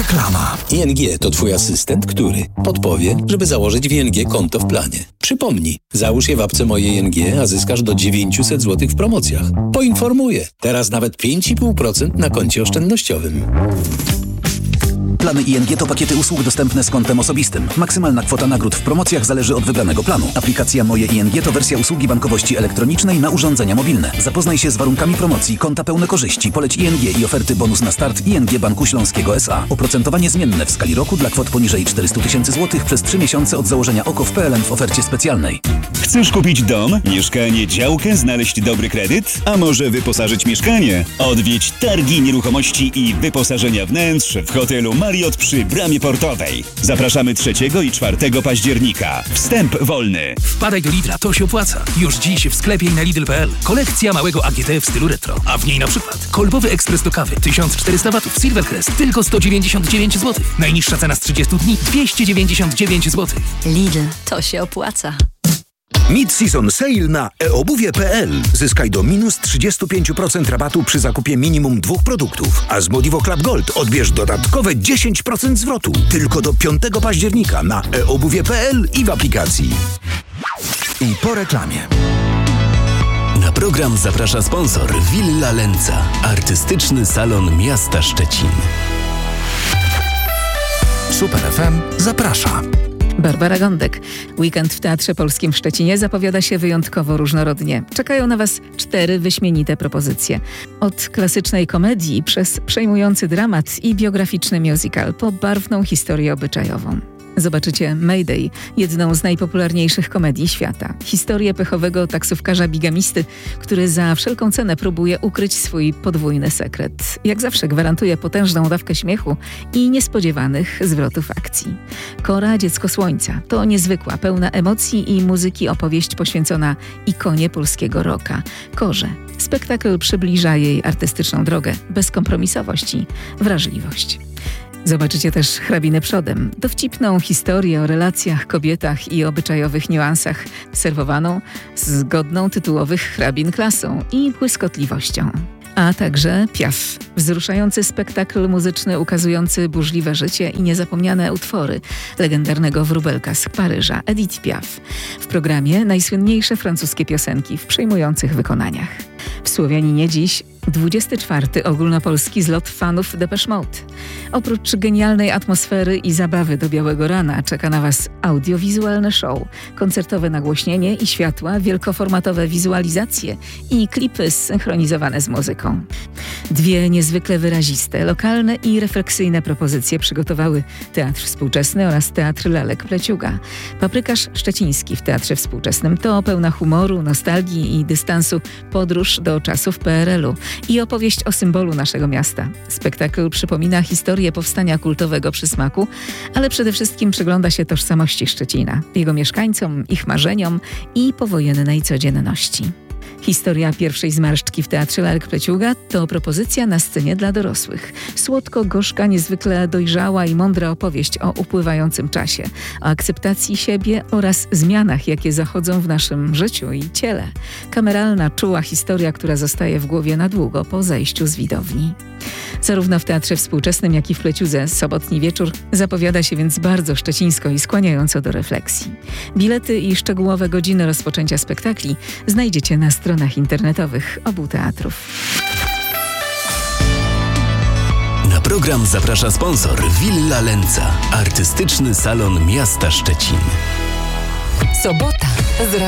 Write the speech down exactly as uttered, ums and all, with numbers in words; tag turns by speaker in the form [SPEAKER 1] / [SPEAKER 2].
[SPEAKER 1] Reklama.
[SPEAKER 2] I N G to twój asystent, który podpowie, żeby założyć w I N G konto w planie. Przypomnij, załóż je w apce Moje I N G, a zyskasz do dziewięćset złotych w promocjach. Poinformuję, teraz nawet pięć i pół procent na koncie oszczędnościowym.
[SPEAKER 3] Plany I N G to pakiety usług dostępne z kontem osobistym. Maksymalna kwota nagród w promocjach zależy od wybranego planu. Aplikacja Moje I N G to wersja usługi bankowości elektronicznej na urządzenia mobilne. Zapoznaj się z warunkami promocji, konta pełne korzyści, poleć I N G i oferty bonus na start I N G Banku Śląskiego S A. Oprocentowanie zmienne w skali roku dla kwot poniżej czterysta tysięcy złotych przez trzy miesiące od założenia O K O w P L N w ofercie specjalnej.
[SPEAKER 4] Chcesz kupić dom, mieszkanie, działkę, znaleźć dobry kredyt? A może wyposażyć mieszkanie? Odwiedź targi nieruchomości i wyposażenia wnętrz w hotelu Marriott przy Bramie Portowej. Zapraszamy trzeciego i czwartego października. Wstęp wolny.
[SPEAKER 1] Wpadaj do Lidla, to się opłaca. Już dziś w sklepie i na Lidl kropka p l. Kolekcja małego A G T w stylu retro. A w niej na przykład kolbowy ekspres do kawy tysiąc czterysta watów Silvercrest tylko sto dziewięćdziesiąt dziewięć złotych. Najniższa cena z trzydziestu dni dwieście dziewięćdziesiąt dziewięć złotych.
[SPEAKER 5] Lidl, to się opłaca.
[SPEAKER 6] Mid-season sale na e obuwie kropka p l. Zyskaj do minus trzydzieści pięć procent rabatu przy zakupie minimum dwóch produktów. A z Modivo Club Gold odbierz dodatkowe dziesięć procent zwrotu. Tylko do piątego października na e obuwie kropka p l i w aplikacji.
[SPEAKER 1] I po reklamie.
[SPEAKER 7] Na program zaprasza sponsor Villa Lenca, artystyczny salon miasta Szczecin.
[SPEAKER 1] Super F M zaprasza.
[SPEAKER 8] Barbara Gądek. Weekend w Teatrze Polskim w Szczecinie zapowiada się wyjątkowo różnorodnie. Czekają na Was cztery wyśmienite propozycje. Od klasycznej komedii przez przejmujący dramat i biograficzny musical po barwną historię obyczajową. Zobaczycie Mayday, jedną z najpopularniejszych komedii świata. Historię pechowego taksówkarza bigamisty, który za wszelką cenę próbuje ukryć swój podwójny sekret. Jak zawsze gwarantuje potężną dawkę śmiechu i niespodziewanych zwrotów akcji. Kora, Dziecko Słońca to niezwykła, pełna emocji i muzyki opowieść poświęcona ikonie polskiego rocka. Korze. Spektakl przybliża jej artystyczną drogę, bezkompromisowość i wrażliwość. Zobaczycie też Hrabinę przodem, dowcipną historię o relacjach, kobietach i obyczajowych niuansach, serwowaną z godną tytułowych hrabin klasą i błyskotliwością. A także Piaf, wzruszający spektakl muzyczny ukazujący burzliwe życie i niezapomniane utwory legendarnego wróbelka z Paryża, Edith Piaf. W programie najsłynniejsze francuskie piosenki w przejmujących wykonaniach. W Słowianinie dziś dwudziesty czwarty ogólnopolski zlot fanów Depeche Mode. Oprócz genialnej atmosfery i zabawy do białego rana czeka na Was audiowizualne show, koncertowe nagłośnienie i światła, wielkoformatowe wizualizacje i klipy zsynchronizowane z muzyką. Dwie niezwykle wyraziste, lokalne i refleksyjne propozycje przygotowały Teatr Współczesny oraz Teatr Lalek Pleciuga. Paprykarz Szczeciński w Teatrze Współczesnym to pełna humoru, nostalgii i dystansu podróż do czasów P R L u i opowieść o symbolu naszego miasta. Spektakl przypomina historię powstania kultowego Przysmaku, ale przede wszystkim przygląda się tożsamości Szczecina, jego mieszkańcom, ich marzeniom i powojennej codzienności. Historia pierwszej zmarszczki w Teatrze Lalek Pleciuga to propozycja na scenie dla dorosłych. Słodko-gorzka, niezwykle dojrzała i mądra opowieść o upływającym czasie, o akceptacji siebie oraz zmianach, jakie zachodzą w naszym życiu i ciele. Kameralna, czuła historia, która zostaje w głowie na długo po zejściu z widowni. Zarówno w Teatrze Współczesnym, jak i w Pleciudze sobotni wieczór zapowiada się więc bardzo szczecińsko i skłaniająco do refleksji. Bilety i szczegółowe godziny rozpoczęcia spektakli znajdziecie na stronach internetowych obu teatrów.
[SPEAKER 7] Na program zaprasza sponsor Villa Lenca, artystyczny salon miasta Szczecin.
[SPEAKER 9] Sobota.